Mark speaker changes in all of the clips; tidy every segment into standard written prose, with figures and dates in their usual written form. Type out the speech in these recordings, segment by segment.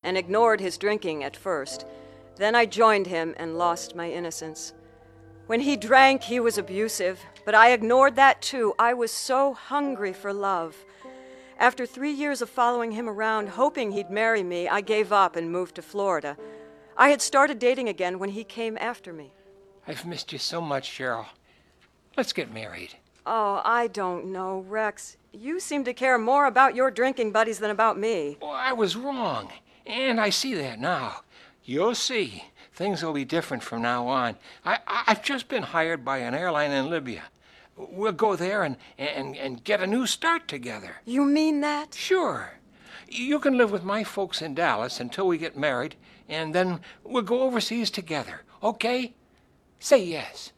Speaker 1: and ignored his drinking at first. Then I joined him and lost my innocence. When he drank, he was abusive, but I ignored that too. I was so hungry for love. After 3 years of following him around, hoping he'd marry me, I gave up and moved to Florida. I had started dating again when he came after me.
Speaker 2: I've missed you so much, Cheryl. Let's get married.
Speaker 1: Oh, I don't know, Rex. You seem to care more about your drinking buddies than about me.
Speaker 2: Oh, I was wrong, and I see that now. You'll see. Things will be different from now on. I've just been hired by an airline in Libya. We'll go there and get a new start together.
Speaker 1: You mean that?
Speaker 2: Sure. You can live with my folks in Dallas until we get married, and then we'll go overseas together, okay? Say yes.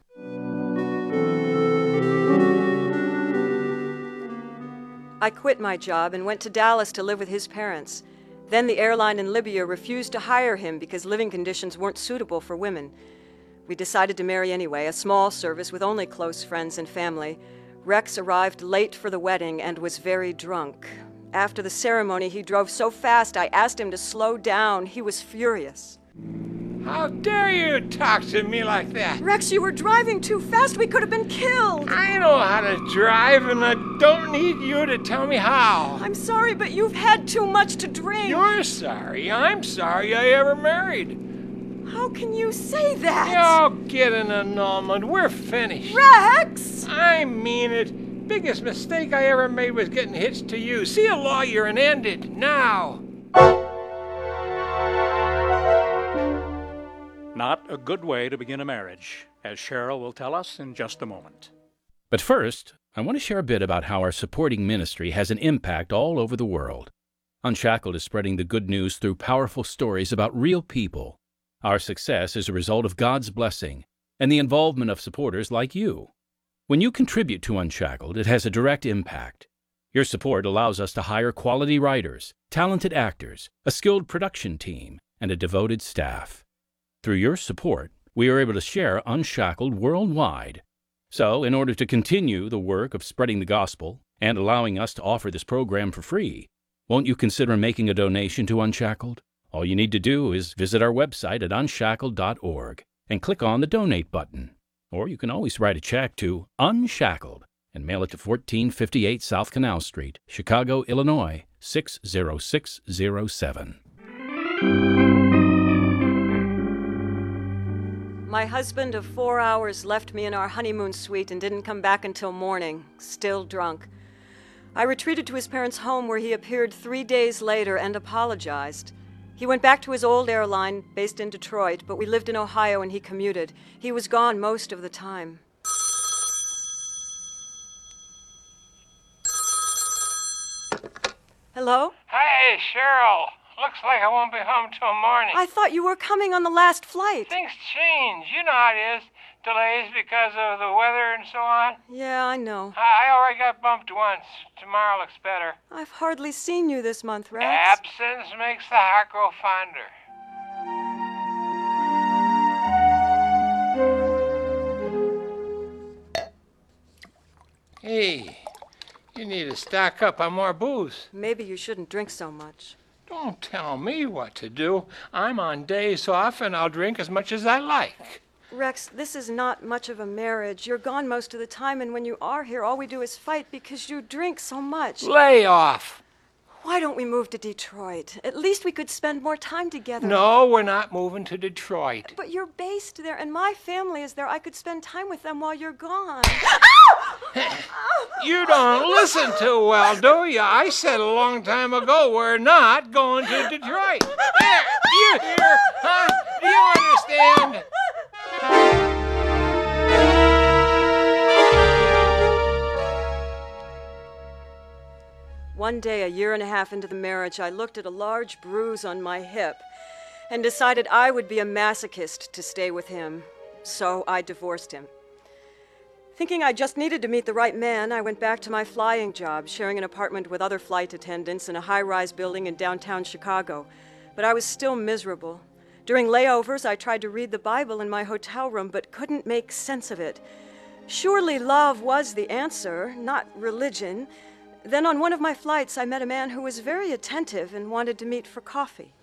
Speaker 1: I quit my job and went to Dallas to live with his parents. Then the airline in Libya refused to hire him because living conditions weren't suitable for women. We decided to marry anyway, a small service with only close friends and family. Rex arrived late for the wedding and was very drunk. After the ceremony, he drove so fast I asked him to slow down. He was furious.
Speaker 2: How dare you talk to me like that?
Speaker 1: Rex, you were driving too fast. We could have been killed.
Speaker 2: I know how to drive, and I don't need you to tell me how.
Speaker 1: I'm sorry, but you've had too much to drink.
Speaker 2: You're sorry. I'm sorry I ever married.
Speaker 1: How can you say that?
Speaker 2: You'll get an annulment. We're finished.
Speaker 1: Rex!
Speaker 2: I mean it. Biggest mistake I ever made was getting hitched to you. See a lawyer and end it now.
Speaker 3: Not a good way to begin a marriage, as Cheryl will tell us in just a moment.
Speaker 4: But first, I want to share a bit about how our supporting ministry has an impact all over the world. Unshackled is spreading the good news through powerful stories about real people. Our success is a result of God's blessing and the involvement of supporters like you. When you contribute to Unshackled, it has a direct impact. Your support allows us to hire quality writers, talented actors, a skilled production team, and a devoted staff. Through your support, we are able to share Unshackled worldwide. So, in order to continue the work of spreading the gospel and allowing us to offer this program for free, won't you consider making a donation to Unshackled? All you need to do is visit our website at unshackled.org and click on the Donate button. Or you can always write a check to Unshackled and mail it to 1458 South Canal Street, Chicago, Illinois, 60607.
Speaker 1: My husband of 4 hours left me in our honeymoon suite and didn't come back until morning, still drunk. I retreated to his parents' home where he appeared 3 days later and apologized. He went back to his old airline based in Detroit, but we lived in Ohio and he commuted. He was gone most of the time. Hello?
Speaker 2: Hey, Cheryl. Looks like I won't be home till morning.
Speaker 1: I thought you were coming on the last flight.
Speaker 2: Things change. You know how it is. Delays because of the weather and so on.
Speaker 1: Yeah, I know.
Speaker 2: I already got bumped once. Tomorrow looks better.
Speaker 1: I've hardly seen you this month, Rex.
Speaker 2: Absence makes the heart grow fonder. Hey, you need to stock up on more booze.
Speaker 1: Maybe you shouldn't drink so much.
Speaker 2: Don't tell me what to do. I'm on days off and I'll drink as much as I like.
Speaker 1: Rex, this is not much of a marriage. You're gone most of the time, and when you are here, all we do is fight because you drink so much.
Speaker 2: Lay off.
Speaker 1: Why don't we move to Detroit? At least we could spend more time together.
Speaker 2: No, we're not moving to Detroit.
Speaker 1: But you're based there, and my family is there. I could spend time with them while you're gone.
Speaker 2: You don't listen too well, do you? I said a long time ago we're not going to Detroit. There, you hear? Huh? Do you understand?
Speaker 1: One day, a year and a half into the marriage, I looked at a large bruise on my hip and decided I would be a masochist to stay with him. So I divorced him. Thinking I just needed to meet the right man, I went back to my flying job, sharing an apartment with other flight attendants in a high-rise building in downtown Chicago. But I was still miserable. During layovers, I tried to read the Bible in my hotel room, but couldn't make sense of it. Surely love was the answer, not religion. Then on one of my flights, I met a man who was very attentive and wanted to meet for coffee.